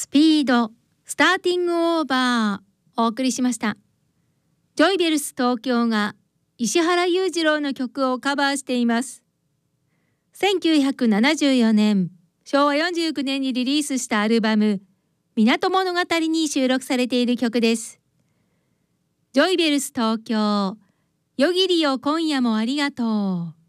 ピードスターティングオーバーお送りしました。ジョイベルス東京が石原裕次郎の曲をカバーしています。1974年昭和49年にリリースしたアルバム港物語に収録されている曲です。ジョイベルス東京、夜霧よ今夜もありがとう。